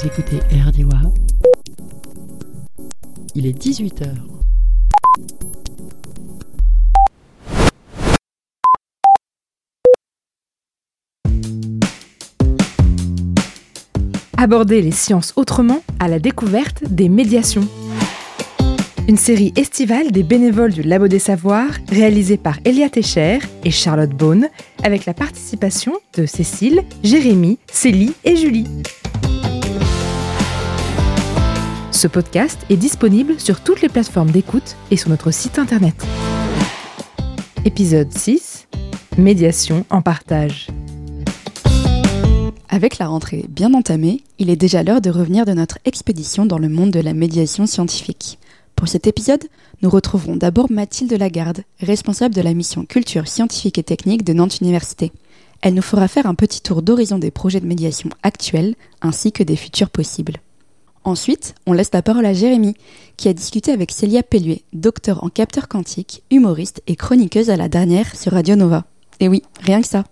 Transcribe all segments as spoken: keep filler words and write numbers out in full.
Vous écoutez R D W A. Il est dix-huit heures. Aborder les sciences autrement à la découverte des médiations. Une série estivale des bénévoles du Labo des Savoirs, réalisée par Elia Techer et Charlotte Beaune, avec la participation de Cécile, Jérémy, Célie et Julie. Ce podcast est disponible sur toutes les plateformes d'écoute et sur notre site internet. Épisode six, Médiation en partage. Avec la rentrée bien entamée, il est déjà l'heure de revenir de notre expédition dans le monde de la médiation scientifique. Pour cet épisode, nous retrouverons d'abord Mathilde Lagarde, responsable de la mission culture scientifique et technique de Nantes Université. Elle nous fera faire un petit tour d'horizon des projets de médiation actuels ainsi que des futurs possibles. Ensuite, on laisse la parole à Jérémy, qui a discuté avec Célia Pelluet, docteur en capteur quantique, humoriste et chroniqueuse à la dernière sur Radio Nova. Et oui, rien que ça.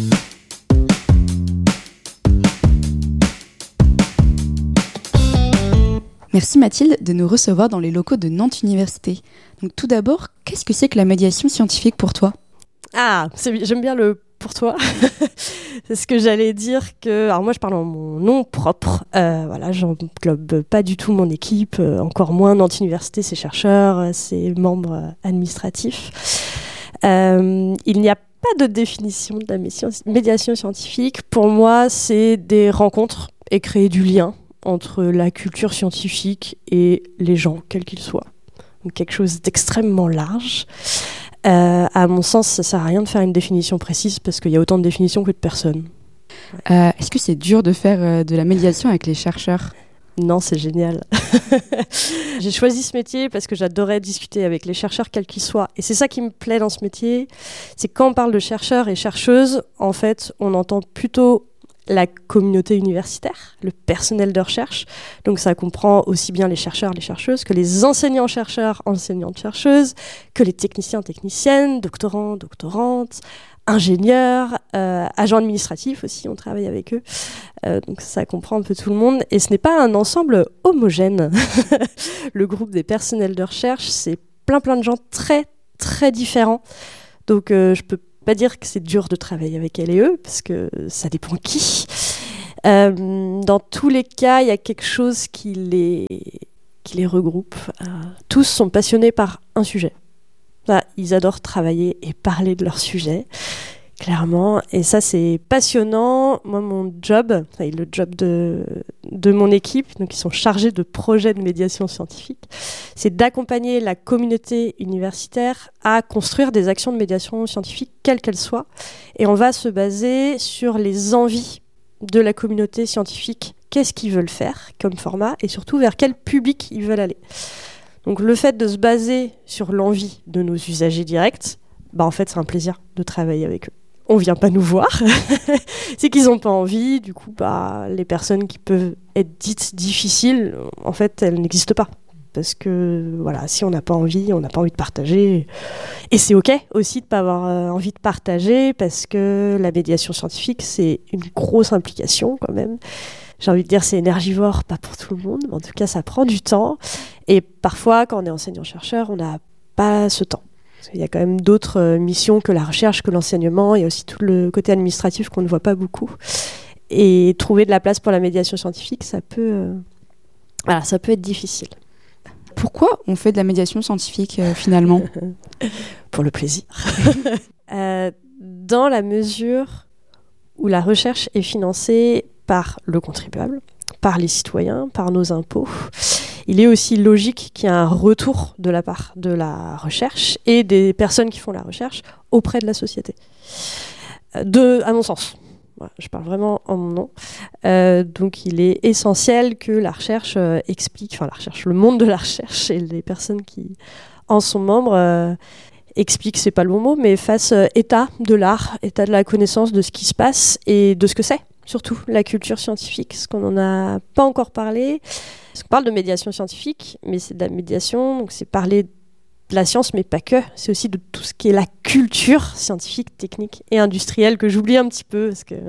Merci Mathilde de nous recevoir dans les locaux de Nantes Université. Donc tout d'abord, qu'est-ce que c'est que la médiation scientifique pour toi ? Ah, c'est, j'aime bien le pour toi. C'est ce que j'allais dire que... Alors moi, je parle en mon nom propre. Euh, voilà, j'englobe pas du tout mon équipe, euh, encore moins Nantes Université, ses chercheurs, euh, ses membres euh, administratifs. Euh, il n'y a pas de définition de la médiation scientifique. Pour moi, c'est des rencontres et créer du lien entre la culture scientifique et les gens, quels qu'ils soient. Donc quelque chose d'extrêmement large. Euh, à mon sens, ça ne sert à rien de faire une définition précise parce qu'il y a autant de définitions que de personnes. Ouais. Euh, est-ce que c'est dur de faire euh, de la médiation avec les chercheurs ? Non, c'est génial. J'ai choisi ce métier parce que j'adorais discuter avec les chercheurs, quels qu'ils soient. Et c'est ça qui me plaît dans ce métier. C'est quand on parle de chercheurs et chercheuses, en fait, on entend plutôt la communauté universitaire, le personnel de recherche. Donc ça comprend aussi bien les chercheurs, les chercheuses, que les enseignants-chercheurs, enseignantes-chercheuses, que les techniciens, techniciennes, doctorants, doctorantes, ingénieurs, euh, agents administratifs aussi, on travaille avec eux. Euh, donc ça comprend un peu tout le monde. Et ce n'est pas un ensemble homogène. Le groupe des personnels de recherche, c'est plein plein de gens très très différents. Donc euh, je peux pas dire que c'est dur de travailler avec elle et eux, parce que ça dépend qui. Euh, dans tous les cas, il y a quelque chose qui les, qui les regroupe. Euh, tous sont passionnés par un sujet. Là, ils adorent travailler et parler de leur sujet, clairement. Et ça, c'est passionnant. Moi, mon job, enfin, le job de, de mon équipe, donc ils sont chargés de projets de médiation scientifique, c'est d'accompagner la communauté universitaire à construire des actions de médiation scientifique, quelles qu'elles soient. Et on va se baser sur les envies de la communauté scientifique. Qu'est-ce qu'ils veulent faire comme format et surtout vers quel public ils veulent aller. Donc le fait de se baser sur l'envie de nos usagers directs, bah en fait c'est un plaisir de travailler avec eux. On vient pas nous voir, c'est qu'ils n'ont pas envie, du coup bah, les personnes qui peuvent être dites difficiles, en fait elles n'existent pas. Parce que voilà, si on n'a pas envie, on n'a pas envie de partager. Et c'est ok aussi de ne pas avoir euh, envie de partager, parce que la médiation scientifique c'est une grosse implication quand même. J'ai envie de dire c'est énergivore, pas pour tout le monde, mais en tout cas ça prend du temps. Et parfois, quand on est enseignant-chercheur, on n'a pas ce temps. Parce qu'il y a quand même d'autres euh, missions que la recherche, que l'enseignement. Il y a aussi tout le côté administratif qu'on ne voit pas beaucoup. Et trouver de la place pour la médiation scientifique, ça peut, euh, voilà, ça peut être difficile. Pourquoi on fait de la médiation scientifique euh, finalement ? Pour le plaisir. euh, dans la mesure où la recherche est financée par le contribuable, par les citoyens, par nos impôts, il est aussi logique qu'il y ait un retour de la part de la recherche et des personnes qui font la recherche auprès de la société. De, à mon sens. Voilà, je parle vraiment en mon nom. Euh, donc il est essentiel que la recherche euh, explique, enfin la recherche, le monde de la recherche et les personnes qui en sont membres euh, expliquent, c'est pas le bon mot, mais fassent euh, état de l'art, état de la connaissance de ce qui se passe et de ce que c'est. Surtout la culture scientifique, parce qu'on n'en a pas encore parlé. Parce qu'on parle de médiation scientifique, mais c'est de la médiation, donc c'est parler de la science, mais pas que. C'est aussi de tout ce qui est la culture scientifique, technique et industrielle, que j'oublie un petit peu, parce que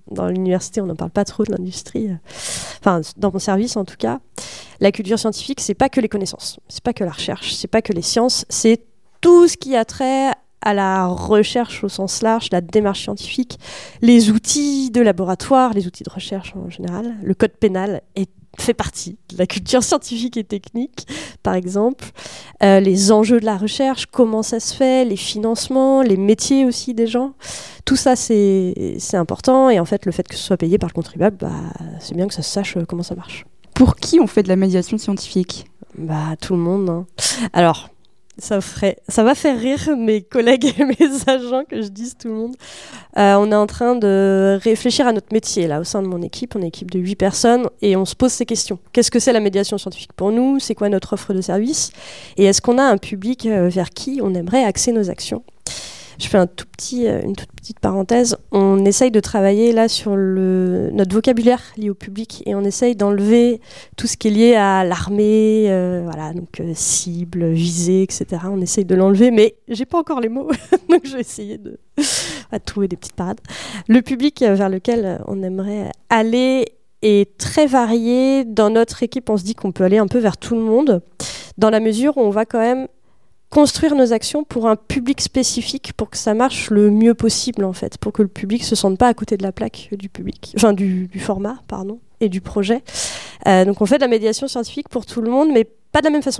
dans l'université, on n'en parle pas trop de l'industrie. Enfin, dans mon service, en tout cas. La culture scientifique, c'est pas que les connaissances, c'est pas que la recherche, c'est pas que les sciences, c'est tout ce qui a trait à la recherche au sens large, la démarche scientifique, les outils de laboratoire, les outils de recherche en général. Le code pénal est, fait partie de la culture scientifique et technique, par exemple. Euh, les enjeux de la recherche, comment ça se fait, les financements, les métiers aussi des gens. Tout ça, c'est, c'est important. Et en fait, le fait que ce soit payé par le contribuable, bah, c'est bien que ça se sache comment ça marche. Pour qui on fait de la médiation scientifique ? Bah, tout le monde. Hein. Alors... Ça, ferait, ça va faire rire mes collègues et mes agents que je dise tout le monde. Euh, on est en train de réfléchir à notre métier là, au sein de mon équipe. On est une équipe de huit personnes et on se pose ces questions. Qu'est-ce que c'est la médiation scientifique pour nous ? C'est quoi notre offre de service ? Et est-ce qu'on a un public vers qui on aimerait axer nos actions ? Je fais un tout petit, une toute petite parenthèse. On essaye de travailler là sur le, notre vocabulaire lié au public et on essaye d'enlever tout ce qui est lié à l'armée, euh, voilà, donc euh, cible, visée, et cetera. On essaye de l'enlever, mais j'ai pas encore les mots, donc je vais essayer de, de trouver des petites parades. Le public vers lequel on aimerait aller est très varié. Dans notre équipe, on se dit qu'on peut aller un peu vers tout le monde, dans la mesure où on va quand même construire nos actions pour un public spécifique pour que ça marche le mieux possible en fait, pour que le public se sente pas à côté de la plaque du public, enfin du, du format pardon et du projet. Euh, donc on fait de la médiation scientifique pour tout le monde, mais pas de la même façon.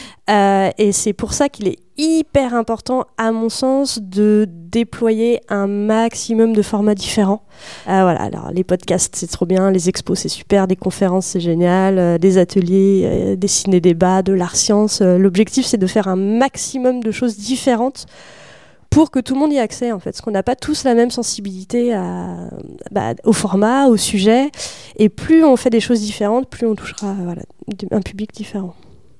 Euh, et c'est pour ça qu'il est hyper important, à mon sens, de déployer un maximum de formats différents. Euh, voilà, alors les podcasts, c'est trop bien, les expos, c'est super, des conférences, c'est génial, euh, des ateliers, euh, des ciné-débats, de l'art-science. Euh, l'objectif, c'est de faire un maximum de choses différentes pour que tout le monde y ait accès, en fait. Parce qu'on n'a pas tous la même sensibilité à, bah, au format, au sujet. Et plus on fait des choses différentes, plus on touchera voilà, un public différent.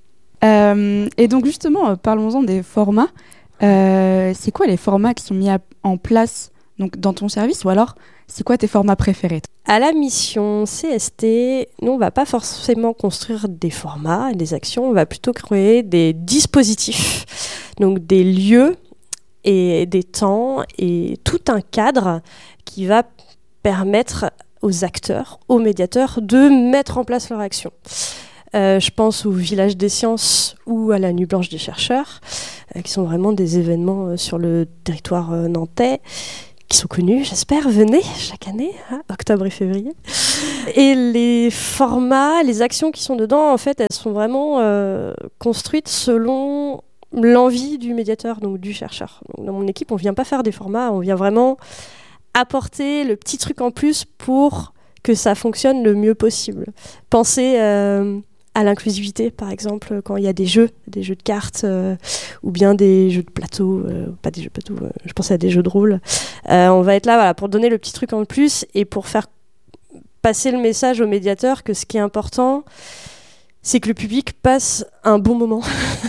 Euh, et donc justement, euh, parlons-en des formats. Euh, c'est quoi les formats qui sont mis à, en place donc, dans ton service, ou alors c'est quoi tes formats préférés ? À la mission C S T, nous on ne va pas forcément construire des formats, des actions, on va plutôt créer des dispositifs, donc des lieux et des temps et tout un cadre qui va permettre aux acteurs, aux médiateurs de mettre en place leur action. Euh, je pense au Village des Sciences ou à la Nuit Blanche des Chercheurs, euh, qui sont vraiment des événements euh, sur le territoire euh, nantais, qui sont connus, j'espère. Venez chaque année, hein, octobre et février. Et les formats, les actions qui sont dedans, en fait, elles sont vraiment euh, construites selon l'envie du médiateur, donc du chercheur. Donc, dans mon équipe, on ne vient pas faire des formats, on vient vraiment apporter le petit truc en plus pour que ça fonctionne le mieux possible. Pensez... Euh, à l'inclusivité, par exemple, quand il y a des jeux, des jeux de cartes, euh, ou bien des jeux de plateau, euh, pas des jeux de plateau, euh, je pensais à des jeux de rôle. Euh, on va être là voilà, pour donner le petit truc en plus et pour faire passer le message au médiateur que ce qui est important, c'est que le public passe un bon moment.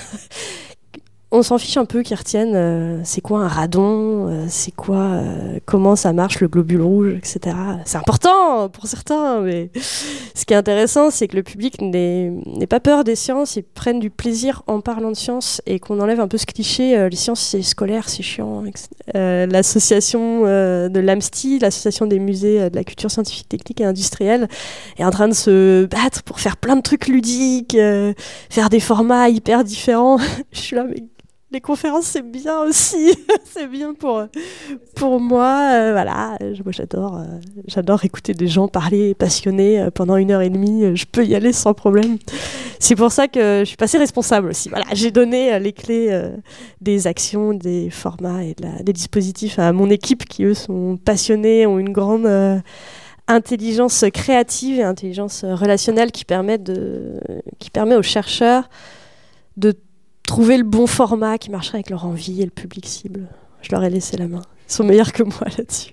On s'en fiche un peu qu'ils retiennent euh, c'est quoi un radon, euh, c'est quoi, euh, comment ça marche le globule rouge, et cetera. C'est important pour certains, mais ce qui est intéressant, c'est que le public n'ait, n'ait pas peur des sciences et prenne du plaisir en parlant de sciences et qu'on enlève un peu ce cliché, euh, les sciences c'est scolaire, c'est chiant. et cetera. Euh, l'association euh, de l'A M S T I, l'association des musées euh, de la culture scientifique, technique et industrielle, est en train de se battre pour faire plein de trucs ludiques, euh, faire des formats hyper différents. Je suis là, mais... les conférences, c'est bien aussi. C'est bien pour, pour moi. Euh, voilà, moi, j'adore, euh, j'adore écouter des gens parler passionnés euh, pendant une heure et demie. Euh, je peux y aller sans problème. C'est pour ça que je suis passée responsable aussi. Voilà, j'ai donné euh, les clés euh, des actions, des formats et de la, des dispositifs à mon équipe qui, eux, sont passionnés, ont une grande... Euh, intelligence créative et intelligence relationnelle qui permet, de, qui permet aux chercheurs de trouver le bon format qui marcherait avec leur envie et le public cible. Je leur ai laissé la main. Ils sont meilleurs que moi là-dessus.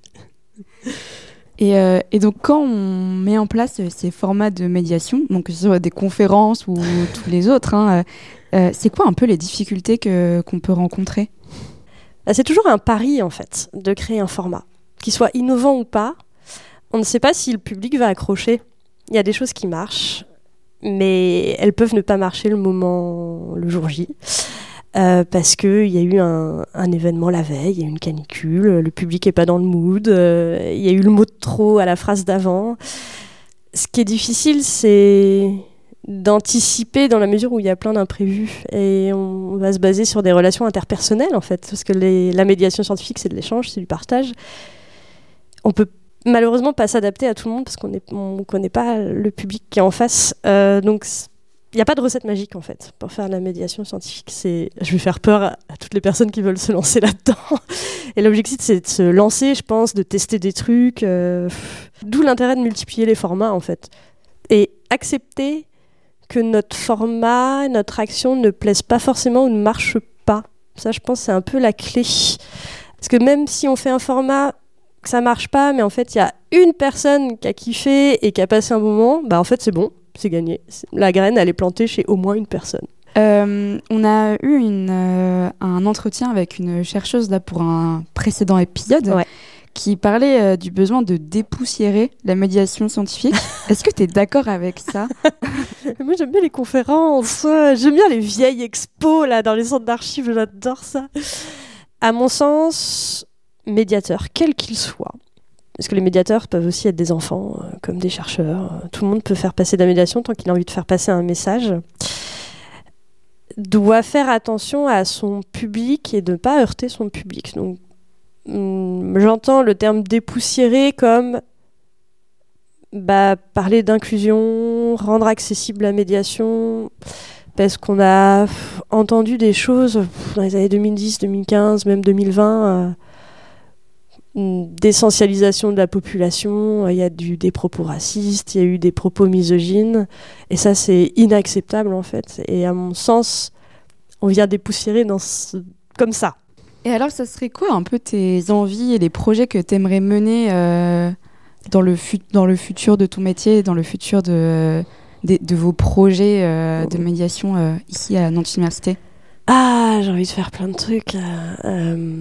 Et, euh, et donc, quand on met en place ces formats de médiation, donc que ce soit des conférences ou tous les autres, hein, euh, c'est quoi un peu les difficultés que, qu'on peut rencontrer ? C'est toujours un pari, en fait, de créer un format. Qu'il soit innovant ou pas, on ne sait pas si le public va accrocher. Il y a des choses qui marchent, mais elles peuvent ne pas marcher le moment, le jour J. euh, parce qu'il y a eu un, un événement la veille, il y a eu une canicule, le public n'est pas dans le mood, euh, il y a eu le mot de trop à la phrase d'avant. Ce qui est difficile, c'est d'anticiper dans la mesure où il y a plein d'imprévus et on va se baser sur des relations interpersonnelles en fait, parce que les, la médiation scientifique c'est de l'échange, c'est du partage. On peut malheureusement pas s'adapter à tout le monde parce qu'on ne connaît pas le public qui est en face, euh, donc il n'y a pas de recette magique en fait pour faire de la médiation scientifique. C'est, je vais faire peur à, à toutes les personnes qui veulent se lancer là-dedans. Et l'objectif c'est de se lancer, je pense, de tester des trucs, euh, d'où l'intérêt de multiplier les formats en fait. Et accepter que notre format, notre action ne plaise pas forcément ou ne marche pas. Ça je pense c'est un peu la clé. Parce que même si on fait un format que ça marche pas, mais en fait il y a une personne qui a kiffé et qui a passé un bon moment, bah en fait c'est bon. C'est gagné. La graine, elle est plantée chez au moins une personne. Euh, on a eu une, euh, un entretien avec une chercheuse là, pour un précédent épisode ouais. qui parlait euh, du besoin de dépoussiérer la médiation scientifique. Est-ce que tu es d'accord avec ça ? Moi, j'aime bien les conférences. J'aime bien les vieilles expos là, dans les centres d'archives. J'adore ça. À mon sens, médiateur, quel qu'il soit, parce que les médiateurs peuvent aussi être des enfants, euh, comme des chercheurs. Tout le monde peut faire passer de la médiation tant qu'il a envie de faire passer un message. Doit faire attention à son public et de ne pas heurter son public. Donc, hum, j'entends le terme dépoussiérer comme bah, parler d'inclusion, rendre accessible la médiation, parce qu'on a pff, entendu des choses pff, dans les années deux mille dix, deux mille quinze, même deux mille vingt... Euh, d'essentialisation de la population, il y a eu des propos racistes, il y a eu des propos misogynes, et ça c'est inacceptable en fait. Et à mon sens, on vient dépoussiérer dans ce... comme ça. Et alors, ça serait quoi un peu tes envies et les projets que tu aimerais mener euh, dans, le fu- dans le futur de ton métier, dans le futur de, de, de vos projets euh, de médiation euh, ici à Nantes Université ? Ah, j'ai envie de faire plein de trucs. Euh,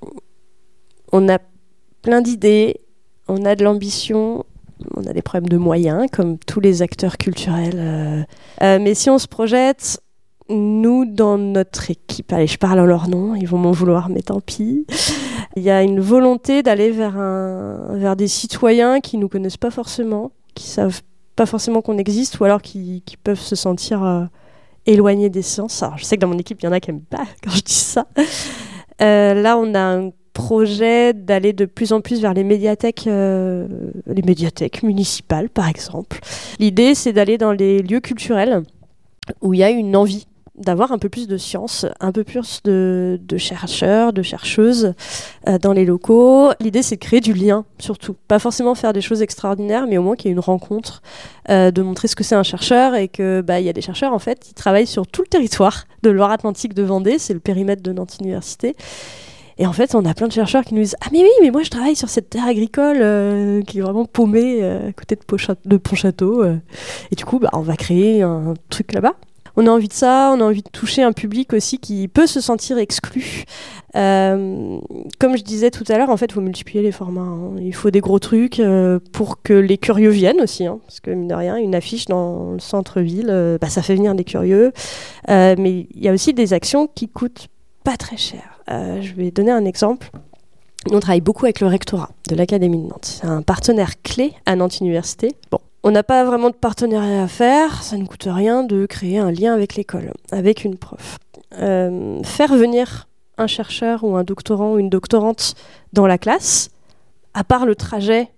on a plein d'idées, on a de l'ambition, on a des problèmes de moyens, comme tous les acteurs culturels. Euh, euh, mais si on se projette, nous, dans notre équipe, allez, je parle en leur nom, ils vont m'en vouloir, mais tant pis, il y a une volonté d'aller vers, un, vers des citoyens qui ne nous connaissent pas forcément, qui ne savent pas forcément qu'on existe, ou alors qui, qui peuvent se sentir euh, éloignés des sciences. Alors, je sais que dans mon équipe, il y en a qui n'aiment pas quand je dis ça. Euh, là, on a un projet d'aller de plus en plus vers les médiathèques, euh, les médiathèques municipales par exemple. L'idée c'est d'aller dans les lieux culturels où il y a une envie d'avoir un peu plus de science, un peu plus de, de chercheurs, de chercheuses euh, dans les locaux. L'idée c'est de créer du lien surtout, pas forcément faire des choses extraordinaires, mais au moins qu'il y ait une rencontre, euh, de montrer ce que c'est un chercheur et que bah, y a des chercheurs en fait qui travaillent sur tout le territoire de Loire-Atlantique de Vendée, c'est le périmètre de Nantes Université. Et en fait, on a plein de chercheurs qui nous disent « Ah mais oui, mais moi je travaille sur cette terre agricole euh, qui est vraiment paumée euh, à côté de, Pocha- de Pontchâteau. Euh. » Et du coup, bah, on va créer un truc là-bas. On a envie de ça, on a envie de toucher un public aussi qui peut se sentir exclu. Euh, comme je disais tout à l'heure, en fait, il faut multiplier les formats. Hein. Il faut des gros trucs euh, pour que les curieux viennent aussi. Hein, parce que, mine de rien, une affiche dans le centre-ville, euh, bah, ça fait venir des curieux. Euh, mais il y a aussi des actions qui coûtent pas très cher. Euh, je vais donner un exemple. On travaille beaucoup avec le rectorat de l'Académie de Nantes. C'est un partenaire clé à Nantes Université. Bon, on n'a pas vraiment de partenariat à faire. Ça ne coûte rien de créer un lien avec l'école, avec une prof. Euh, faire venir un chercheur ou un doctorant ou une doctorante dans la classe, à part le trajet,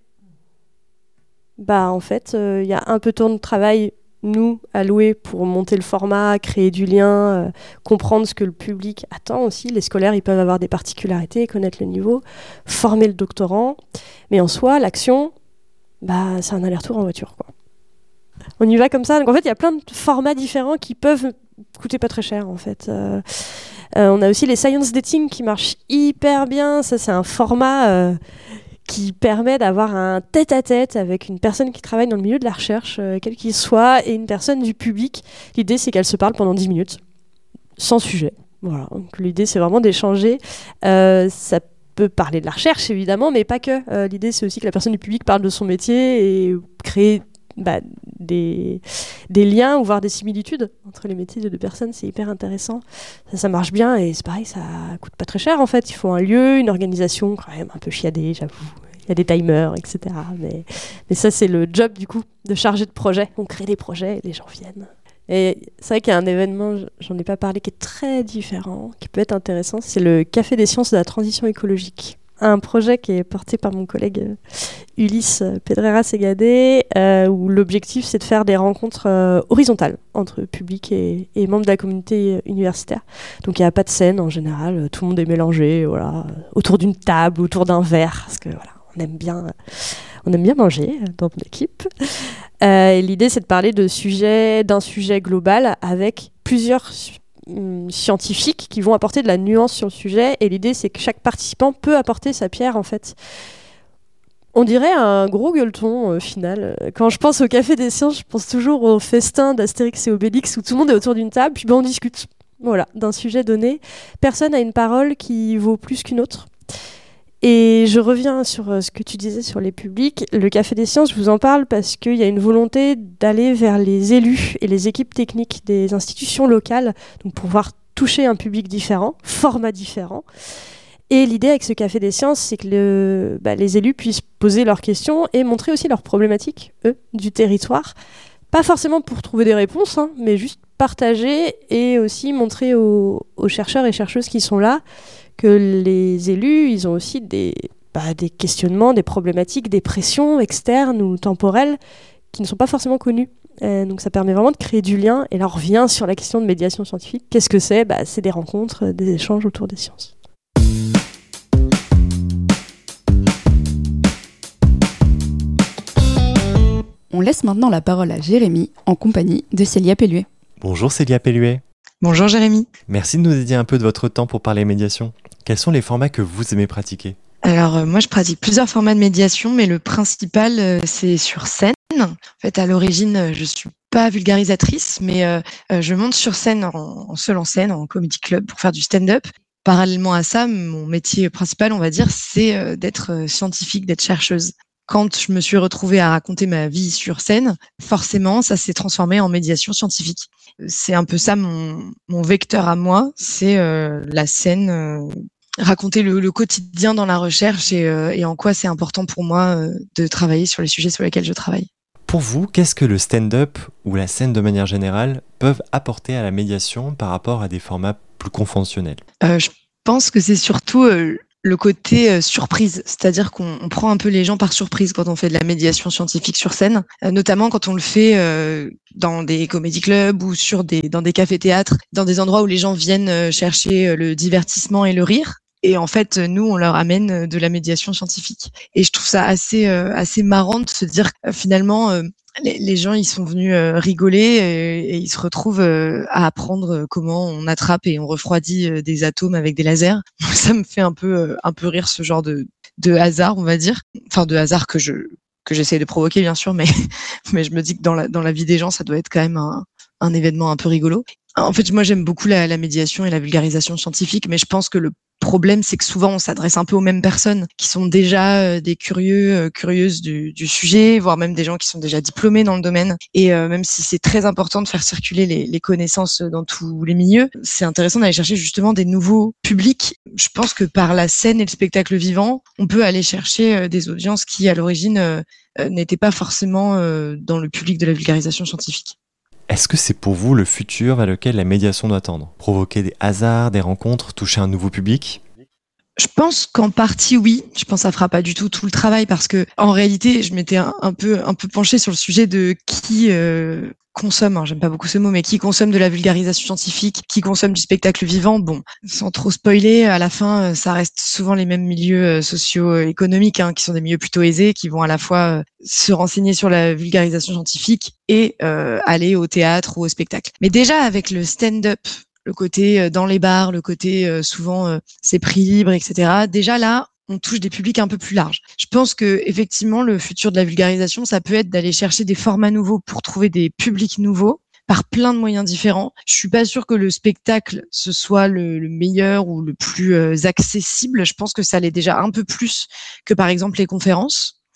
bah en fait, il euh, y a un peu de temps de travail nous, alloués pour monter le format, créer du lien, euh, comprendre ce que le public attend aussi. Les scolaires, ils peuvent avoir des particularités, connaître le niveau, former le doctorant. Mais en soi, l'action, bah, c'est un aller-retour en voiture, quoi. On y va comme ça. Donc en fait, il y a plein de formats différents qui peuvent coûter pas très cher, en fait. Euh, euh, on a aussi les science dating qui marchent hyper bien. Ça, c'est un format... Euh, qui permet d'avoir un tête-à-tête avec une personne qui travaille dans le milieu de la recherche, euh, quel qu'il soit, et une personne du public. L'idée, c'est qu'elle se parle pendant dix minutes, sans sujet. Voilà. Donc, l'idée, c'est vraiment d'échanger. Euh, ça peut parler de la recherche, évidemment, mais pas que. Euh, l'idée, c'est aussi que la personne du public parle de son métier et créer bah, des, des liens ou voir des similitudes entre les métiers de deux personnes, c'est hyper intéressant. Ça, ça marche bien et c'est pareil, ça coûte pas très cher en fait. Il faut un lieu, une organisation quand même un peu chiadée, j'avoue. Il y a des timers, et cetera. Mais, mais ça, c'est le job du coup de chargé de projet. On crée des projets et les gens viennent. Et c'est vrai qu'il y a un événement, j'en ai pas parlé, qui est très différent, qui peut être intéressant. C'est le Café des sciences de la transition écologique. Un projet qui est porté par mon collègue euh, Ulysse Pedreira-Segadé, euh, où l'objectif c'est de faire des rencontres euh, horizontales entre public et, et membres de la communauté universitaire. Donc il n'y a pas de scène en général, tout le monde est mélangé, voilà, autour d'une table, autour d'un verre, parce que voilà, on aime bien, on aime bien manger dans mon équipe. Euh, et l'idée c'est de parler de sujets, d'un sujet global avec plusieurs scientifiques qui vont apporter de la nuance sur le sujet, et l'idée c'est que chaque participant peut apporter sa pierre en fait. On dirait un gros gueuleton au euh, final. Quand je pense au Café des Sciences, je pense toujours au festin d'Astérix et Obélix où tout le monde est autour d'une table, puis ben, on discute voilà, d'un sujet donné. Personne n'a une parole qui vaut plus qu'une autre. Et je reviens sur euh, ce que tu disais sur les publics. Le Café des Sciences, je vous en parle parce qu'il y a une volonté d'aller vers les élus et les équipes techniques des institutions locales, donc pour pouvoir toucher un public différent, format différent. Et l'idée avec ce Café des Sciences, c'est que le, bah, les élus puissent poser leurs questions et montrer aussi leurs problématiques, eux, du territoire. Pas forcément pour trouver des réponses, hein, mais juste partager et aussi montrer aux, aux chercheurs et chercheuses qui sont là que les élus, ils ont aussi des, bah, des questionnements, des problématiques, des pressions externes ou temporelles qui ne sont pas forcément connues. Euh, donc ça permet vraiment de créer du lien. Et là, on revient sur la question de médiation scientifique. Qu'est-ce que c'est ? Bah, c'est des rencontres, des échanges autour des sciences. On laisse maintenant la parole à Jérémy en compagnie de Célia Pelluet. Bonjour Célia Pelluet. Bonjour Jérémy. Merci de nous dédier un peu de votre temps pour parler médiation. Quels sont les formats que vous aimez pratiquer ? Alors euh, moi je pratique plusieurs formats de médiation, mais le principal euh, c'est sur scène. En fait à l'origine euh, je suis pas vulgarisatrice, mais euh, euh, je monte sur scène en, en seule en scène, en comedy club pour faire du stand-up. Parallèlement à ça, mon métier principal on va dire c'est euh, d'être euh, scientifique, d'être chercheuse. Quand je me suis retrouvée à raconter ma vie sur scène, forcément, ça s'est transformé en médiation scientifique. C'est un peu ça mon, mon vecteur à moi, c'est euh, la scène, euh, raconter le, le quotidien dans la recherche et, euh, et en quoi c'est important pour moi euh, de travailler sur les sujets sur lesquels je travaille. Pour vous, qu'est-ce que le stand-up ou la scène de manière générale peuvent apporter à la médiation par rapport à des formats plus conventionnels ? euh, Je pense que c'est surtout... Euh, le côté euh, surprise, c'est-à-dire qu'on on prend un peu les gens par surprise quand on fait de la médiation scientifique sur scène, euh, notamment quand on le fait euh, dans des comédie clubs ou sur des dans des cafés-théâtres, dans des endroits où les gens viennent euh, chercher euh, le divertissement et le rire. Et en fait, nous, on leur amène de la médiation scientifique. Et je trouve ça assez euh, assez marrant de se dire euh, finalement euh, les, les gens ils sont venus euh, rigoler et, et ils se retrouvent euh, à apprendre comment on attrape et on refroidit euh, des atomes avec des lasers. Ça me fait un peu euh, un peu rire ce genre de de hasard, on va dire. Enfin de hasard que je que j'essaie de provoquer bien sûr, mais mais je me dis que dans la dans la vie des gens, ça doit être quand même un un événement un peu rigolo. En fait, moi j'aime beaucoup la, la médiation et la vulgarisation scientifique, mais je pense que le problème, c'est que souvent, on s'adresse un peu aux mêmes personnes qui sont déjà euh, des curieux, euh, curieuses du, du sujet, voire même des gens qui sont déjà diplômés dans le domaine. Et euh, même si c'est très important de faire circuler les, les connaissances dans tous les milieux, c'est intéressant d'aller chercher justement des nouveaux publics. Je pense que par la scène et le spectacle vivant, on peut aller chercher euh, des audiences qui, à l'origine, euh, euh, n'étaient pas forcément euh, dans le public de la vulgarisation scientifique. Est-ce que c'est pour vous le futur vers lequel la médiation doit tendre ? Provoquer des hasards, des rencontres, toucher un nouveau public ? Je pense qu'en partie oui. Je pense que ça fera pas du tout tout le travail parce que en réalité, je m'étais un, un peu un peu penchée sur le sujet de qui euh, consomme. Alors, j'aime pas beaucoup ce mot, mais qui consomme de la vulgarisation scientifique, qui consomme du spectacle vivant. Bon, sans trop spoiler, à la fin, ça reste souvent les mêmes milieux socio-économiques hein, qui sont des milieux plutôt aisés, qui vont à la fois se renseigner sur la vulgarisation scientifique et euh, aller au théâtre ou au spectacle. Mais déjà avec le stand-up, le côté dans les bars, le côté euh, souvent euh, c'est prix libre, et cetera. Déjà là, on touche des publics un peu plus larges. Je pense que effectivement, le futur de la vulgarisation, ça peut être d'aller chercher des formats nouveaux pour trouver des publics nouveaux par plein de moyens différents. Je suis pas sûre que le spectacle ce soit le, le meilleur ou le plus euh, accessible. Je pense que ça l'est déjà un peu plus que par exemple les conférences.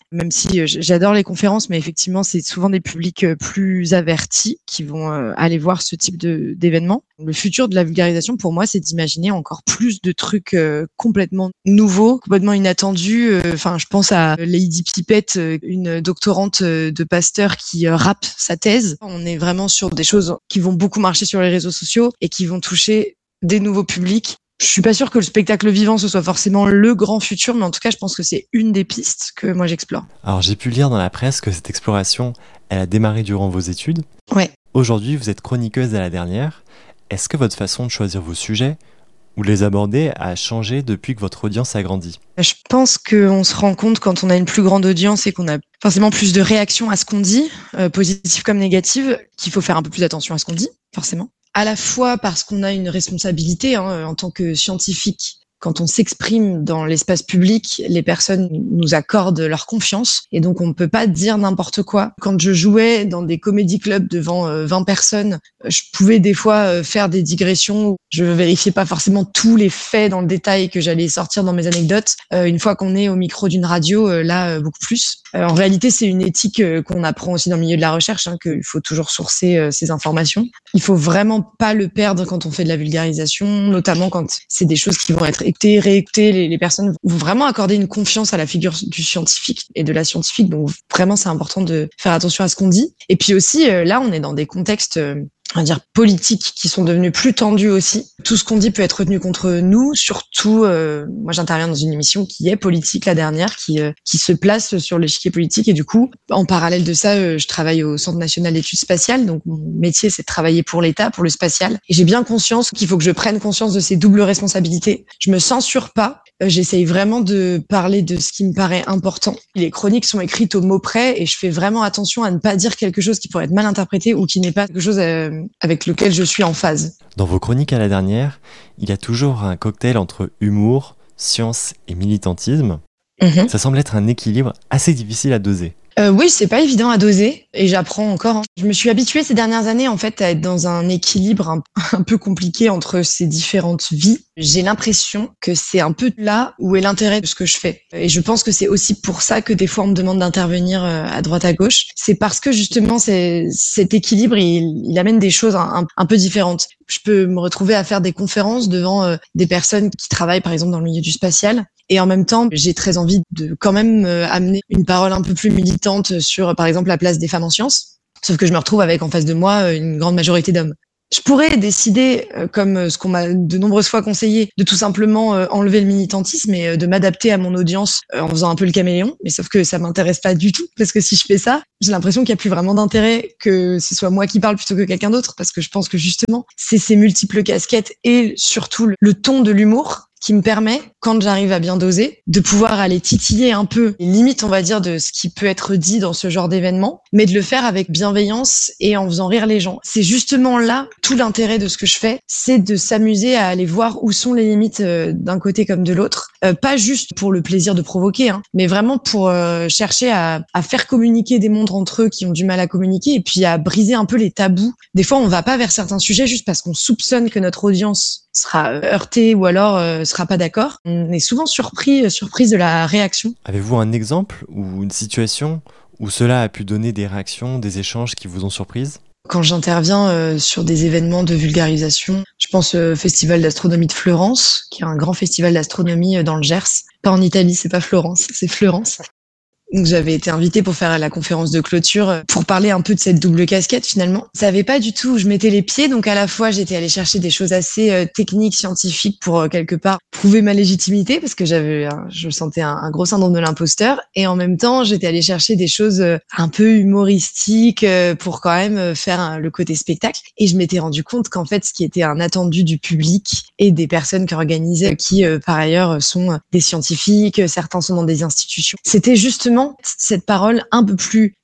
même si euh, j'adore les conférences, mais effectivement, c'est souvent des publics euh, plus avertis qui vont euh, aller voir ce type de, d'événements. Le futur de la vulgarisation, pour moi, c'est d'imaginer encore plus de trucs euh, complètement nouveaux, complètement inattendus. Enfin, euh, je pense à Lady Pipette, euh, une doctorante euh, de Pasteur qui euh, rappe sa thèse. On est vraiment sur des choses qui vont beaucoup marcher sur les réseaux sociaux et qui vont toucher des nouveaux publics. Je suis pas sûre que le spectacle vivant ce soit forcément le grand futur, mais en tout cas, je pense que c'est une des pistes que moi j'explore. Alors, j'ai pu lire dans la presse que cette exploration, elle a démarré durant vos études. Ouais. Aujourd'hui, vous êtes chroniqueuse à la dernière. Est-ce que votre façon de choisir vos sujets ou de les aborder a changé depuis que votre audience a grandi ? Je pense qu'on se rend compte quand on a une plus grande audience et qu'on a forcément plus de réactions à ce qu'on dit, euh, positives comme négatives, qu'il faut faire un peu plus attention à ce qu'on dit, forcément. À la fois parce qu'on a une responsabilité hein, en tant que scientifique. Quand on s'exprime dans l'espace public, les personnes nous accordent leur confiance et donc on ne peut pas dire n'importe quoi. Quand je jouais dans des comédie clubs devant euh, vingt personnes, je pouvais des fois euh, faire des digressions où je vérifiais pas forcément tous les faits dans le détail que j'allais sortir dans mes anecdotes. Euh, une fois qu'on est au micro d'une radio, euh, là, euh, beaucoup plus. Euh, en réalité, c'est une éthique euh, qu'on apprend aussi dans le milieu de la recherche, hein, qu'il faut toujours sourcer euh, ces informations. Il faut vraiment pas le perdre quand on fait de la vulgarisation, notamment quand c'est des choses qui vont être écoutées, réécoutées. Les, les personnes vont vraiment accorder une confiance à la figure du scientifique et de la scientifique. Donc vraiment, c'est important de faire attention à ce qu'on dit. Et puis aussi, euh, là, on est dans des contextes... Euh, on va dire politiques qui sont devenus plus tendus aussi. Tout ce qu'on dit peut être retenu contre nous, surtout euh, moi j'interviens dans une émission qui est politique, la dernière, qui euh, qui se place sur l'échiquier politique et du coup, en parallèle de ça, euh, je travaille au Centre national d'études spatiales, donc mon métier c'est de travailler pour l'État, pour le spatial et j'ai bien conscience qu'il faut que je prenne conscience de ces doubles responsabilités. Je me censure pas, euh, j'essaye vraiment de parler de ce qui me paraît important. Les chroniques sont écrites au mot près et je fais vraiment attention à ne pas dire quelque chose qui pourrait être mal interprété ou qui n'est pas quelque chose euh, avec lequel je suis en phase. Dans vos chroniques à la dernière, il y a toujours un cocktail entre humour, science et militantisme. Mmh. Ça semble être un équilibre assez difficile à doser. Euh, oui, c'est pas évident à doser et j'apprends encore. Hein. Je me suis habituée ces dernières années en fait à être dans un équilibre un, un peu compliqué entre ces différentes vies. J'ai l'impression que c'est un peu là où est l'intérêt de ce que je fais. Et je pense que c'est aussi pour ça que des fois on me demande d'intervenir à droite à gauche. C'est parce que justement c'est, cet équilibre il, il amène des choses un, un, un peu différentes. Je peux me retrouver à faire des conférences devant euh, des personnes qui travaillent par exemple dans le milieu du spatial. Et en même temps, j'ai très envie de quand même euh, amener une parole un peu plus militante sur, par exemple, la place des femmes en sciences. Sauf que je me retrouve avec en face de moi une grande majorité d'hommes. Je pourrais décider, euh, comme ce qu'on m'a de nombreuses fois conseillé, de tout simplement euh, enlever le militantisme et euh, de m'adapter à mon audience euh, en faisant un peu le caméléon. Mais sauf que ça m'intéresse pas du tout, parce que si je fais ça, j'ai l'impression qu'il y a plus vraiment d'intérêt que ce soit moi qui parle plutôt que quelqu'un d'autre, parce que je pense que justement, c'est ces multiples casquettes et surtout le, le ton de l'humour qui me permet, quand j'arrive à bien doser, de pouvoir aller titiller un peu les limites, on va dire, de ce qui peut être dit dans ce genre d'événement, mais de le faire avec bienveillance et en faisant rire les gens. C'est justement là tout l'intérêt de ce que je fais, c'est de s'amuser à aller voir où sont les limites euh, d'un côté comme de l'autre, euh, pas juste pour le plaisir de provoquer, hein, mais vraiment pour euh, chercher à, à faire communiquer des mondes entre eux qui ont du mal à communiquer et puis à briser un peu les tabous. Des fois, on va pas vers certains sujets juste parce qu'on soupçonne que notre audience sera heurtée ou alors euh, sera pas d'accord. On est souvent surpris, surprise de la réaction. Avez-vous un exemple ou une situation où cela a pu donner des réactions, des échanges qui vous ont surprise ? Quand j'interviens euh, sur des événements de vulgarisation, je pense au Festival d'astronomie de Fleurance, qui est un grand festival d'astronomie dans le Gers. Pas en Italie, c'est pas Florence, c'est Fleurance. Donc j'avais été invitée pour faire la conférence de clôture pour parler un peu de cette double casquette finalement. Je savais pas du tout où je mettais les pieds, donc à la fois j'étais allée chercher des choses assez euh, techniques, scientifiques pour euh, quelque part prouver ma légitimité parce que j'avais, euh, je sentais un, un gros syndrome de l'imposteur, et en même temps j'étais allée chercher des choses euh, un peu humoristiques euh, pour quand même euh, faire un, le côté spectacle. Et je m'étais rendu compte qu'en fait ce qui était un attendu du public et des personnes qui organisaient, qui euh, par ailleurs sont des scientifiques, certains sont dans des institutions, c'était justement cette parole un peu plus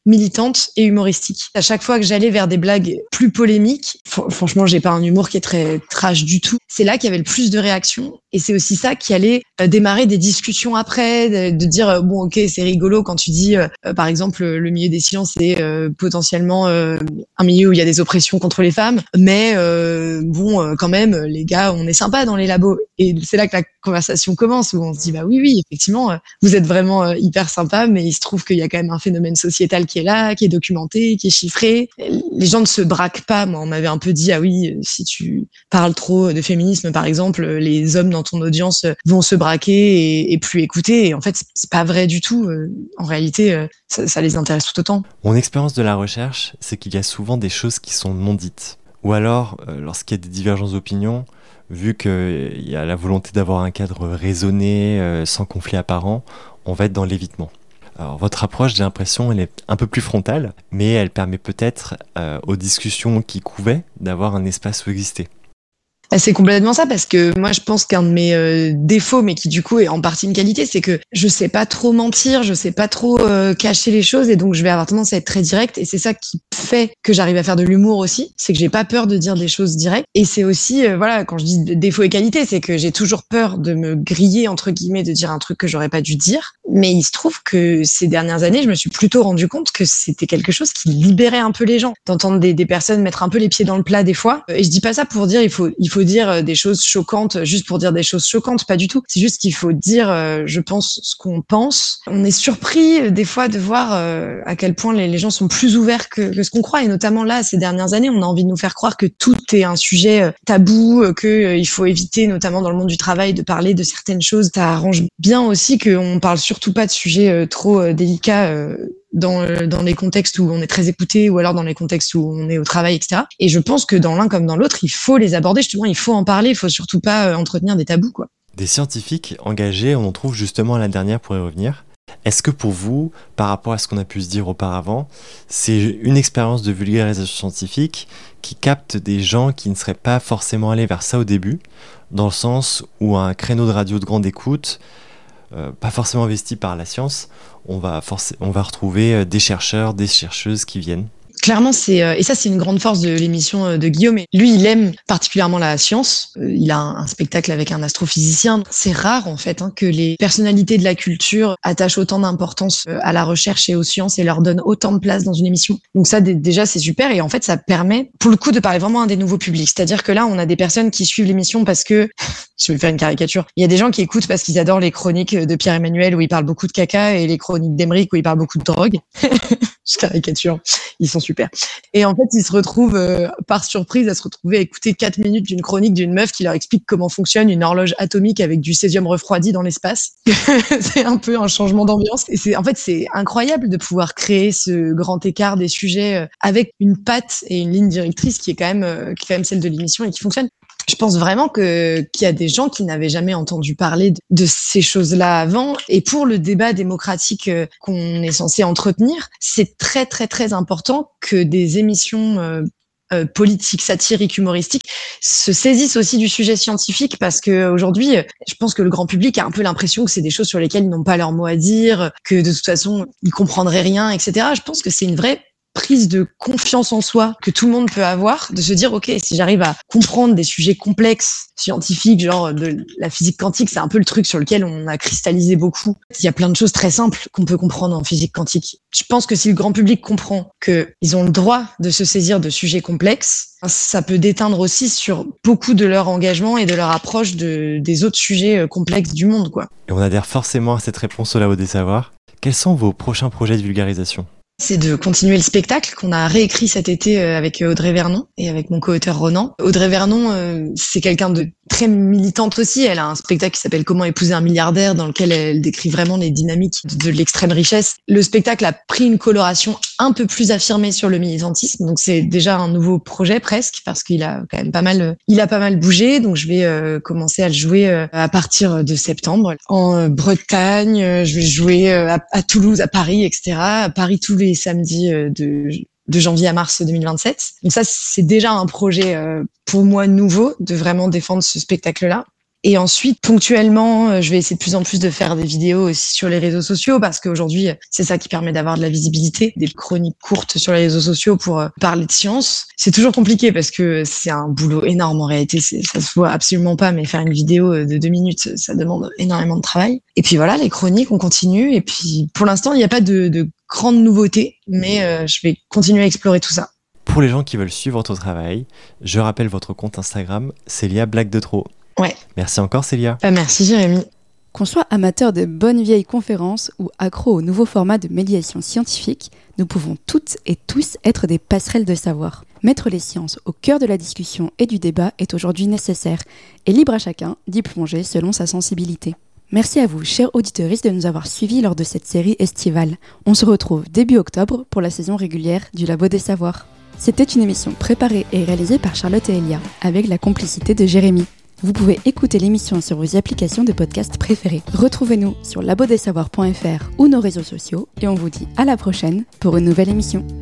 militante et humoristique. À chaque fois que j'allais vers des blagues plus polémiques, fr- franchement, j'ai pas un humour qui est très trash du tout. C'est là qu'il y avait le plus de réactions et c'est aussi ça qui allait euh, démarrer des discussions après, de, de dire euh, bon ok c'est rigolo quand tu dis euh, euh, par exemple le milieu des sciences c'est euh, potentiellement euh, un milieu où il y a des oppressions contre les femmes, mais euh, bon euh, quand même les gars on est sympa dans les labos et c'est là que la conversation commence où on se dit bah oui oui effectivement euh, vous êtes vraiment euh, hyper sympa mais il se trouve qu'il y a quand même un phénomène sociétal qui est là, qui est documenté, qui est chiffré. Les gens ne se braquent pas. Moi on m'avait un peu dit ah oui si tu parles trop de féminisme par exemple les hommes dans ton audience vont se braquer et, et plus écouter et en fait c'est pas vrai du tout. En réalité ça, ça les intéresse tout autant. Mon expérience de la recherche c'est qu'il y a souvent des choses qui sont non dites ou alors euh, lorsqu'il y a des divergences d'opinion vu qu'il y a la volonté d'avoir un cadre raisonné euh, sans conflit apparent on va être dans l'évitement. Alors votre approche, j'ai l'impression, elle est un peu plus frontale, mais elle permet peut-être euh, aux discussions qui couvaient d'avoir un espace où exister. C'est complètement ça parce que moi je pense qu'un de mes euh, défauts mais qui du coup est en partie une qualité c'est que je sais pas trop mentir, je sais pas trop euh, cacher les choses et donc je vais avoir tendance à être très directe et c'est ça qui fait que j'arrive à faire de l'humour aussi, c'est que j'ai pas peur de dire des choses directes et c'est aussi euh, voilà quand je dis défaut et qualité c'est que j'ai toujours peur de me griller entre guillemets de dire un truc que j'aurais pas dû dire mais il se trouve que ces dernières années je me suis plutôt rendu compte que c'était quelque chose qui libérait un peu les gens d'entendre des, des personnes mettre un peu les pieds dans le plat des fois et je dis pas ça pour dire il faut il faut dire des choses choquantes juste pour dire des choses choquantes, pas du tout. C'est juste qu'il faut dire, euh, je pense, ce qu'on pense. On est surpris euh, des fois de voir euh, à quel point les, les gens sont plus ouverts que, que ce qu'on croit. Et notamment là, ces dernières années, on a envie de nous faire croire que tout est un sujet euh, tabou, euh, que euh, il faut éviter, notamment dans le monde du travail, de parler de certaines choses. Ça arrange bien aussi qu'on parle surtout pas de sujets euh, trop euh, délicats. Euh, dans dans les contextes où on est très écouté ou alors dans les contextes où on est au travail, et cetera. Et je pense que dans l'un comme dans l'autre, il faut les aborder, justement, il faut en parler, il faut surtout pas euh, entretenir des tabous, quoi. Des scientifiques engagés, on en trouve justement à la dernière pour y revenir. Est-ce que pour vous, par rapport à ce qu'on a pu se dire auparavant, c'est une expérience de vulgarisation scientifique qui capte des gens qui ne seraient pas forcément allés vers ça au début, dans le sens où un créneau de radio de grande écoute, Euh, pas forcément investi par la science, on va, forc- on va retrouver des chercheurs, des chercheuses qui viennent. Clairement, c'est euh, et ça c'est une grande force de l'émission de Guillaume. Et lui, il aime particulièrement la science. Euh, il a un, un spectacle avec un astrophysicien. C'est rare en fait hein, que les personnalités de la culture attachent autant d'importance euh, à la recherche et aux sciences et leur donnent autant de place dans une émission. Donc ça, d- déjà, c'est super. Et en fait, ça permet, pour le coup, de parler vraiment à un des nouveaux publics. C'est-à-dire que là, on a des personnes qui suivent l'émission parce que, je vais faire une caricature, il y a des gens qui écoutent parce qu'ils adorent les chroniques de Pierre-Emmanuel où il parle beaucoup de caca et les chroniques d'Emeric où il parle beaucoup de drogue. Je caricature. Ils sont super. Et en fait, ils se retrouvent, euh, par surprise, à se retrouver à écouter quatre minutes d'une chronique d'une meuf qui leur explique comment fonctionne une horloge atomique avec du césium refroidi dans l'espace. C'est un peu un changement d'ambiance. Et c'est, en fait, c'est incroyable de pouvoir créer ce grand écart des sujets euh, avec une patte et une ligne directrice qui est quand même, euh, qui est quand même celle de l'émission et qui fonctionne. Je pense vraiment que qu'il y a des gens qui n'avaient jamais entendu parler de, de ces choses-là avant. Et pour le débat démocratique euh, qu'on est censé entretenir, c'est très très très important que des émissions euh, euh, politiques, satiriques, humoristiques se saisissent aussi du sujet scientifique parce que aujourd'hui, je pense que le grand public a un peu l'impression que c'est des choses sur lesquelles ils n'ont pas leur mot à dire, que de toute façon ils comprendraient rien, et cetera. Je pense que c'est une vraie prise de confiance en soi que tout le monde peut avoir, de se dire ok, si j'arrive à comprendre des sujets complexes scientifiques, genre de la physique quantique, c'est un peu le truc sur lequel on a cristallisé beaucoup. Il y a plein de choses très simples qu'on peut comprendre en physique quantique. Je pense que si le grand public comprend que ils ont le droit de se saisir de sujets complexes, ça peut déteindre aussi sur beaucoup de leur engagement et de leur approche de, des autres sujets complexes du monde, quoi. Et on adhère forcément à cette réponse au Labo des Savoirs. Quels sont vos prochains projets de vulgarisation ? C'est de continuer le spectacle qu'on a réécrit cet été avec Audrey Vernon et avec mon co-auteur Ronan. Audrey Vernon, euh, c'est quelqu'un de très militante aussi. Elle a un spectacle qui s'appelle Comment épouser un milliardaire dans lequel elle décrit vraiment les dynamiques de l'extrême richesse. Le spectacle a pris une coloration un peu plus affirmée sur le militantisme. Donc c'est déjà un nouveau projet presque parce qu'il a quand même pas mal, il a pas mal bougé. Donc je vais euh, commencer à le jouer euh, à partir de septembre en euh, Bretagne. Euh, je vais jouer euh, à, à Toulouse, à Paris, et cetera. À Paris tous les samedis euh, de de janvier à mars deux mille vingt-sept. Donc ça, c'est déjà un projet euh, pour moi nouveau de vraiment défendre ce spectacle-là. Et ensuite, ponctuellement, je vais essayer de plus en plus de faire des vidéos aussi sur les réseaux sociaux parce qu'aujourd'hui, c'est ça qui permet d'avoir de la visibilité, des chroniques courtes sur les réseaux sociaux pour parler de science. C'est toujours compliqué parce que c'est un boulot énorme en réalité, c'est, ça se voit absolument pas, mais faire une vidéo de deux minutes, ça demande énormément de travail. Et puis voilà, les chroniques, on continue. Et puis pour l'instant, il n'y a pas de, de grandes nouveautés, mais euh, je vais continuer à explorer tout ça. Pour les gens qui veulent suivre votre travail, je rappelle votre compte Instagram, Célia Blague de Trop. Ouais. Merci encore Célia. Bah, merci Jérémy. Qu'on soit amateur de bonnes vieilles conférences ou accro au nouveau format de médiation scientifique, nous pouvons toutes et tous être des passerelles de savoir. Mettre les sciences au cœur de la discussion et du débat est aujourd'hui nécessaire, et libre à chacun d'y plonger selon sa sensibilité. Merci à vous, chers auditeurs, de nous avoir suivis lors de cette série estivale. On se retrouve début octobre pour la saison régulière du Labo des Savoirs. C'était une émission préparée et réalisée par Charlotte et Elia, avec la complicité de Jérémy. Vous pouvez écouter l'émission sur vos applications de podcast préférées. Retrouvez-nous sur labo des savoirs point f r ou nos réseaux sociaux, et on vous dit à la prochaine pour une nouvelle émission.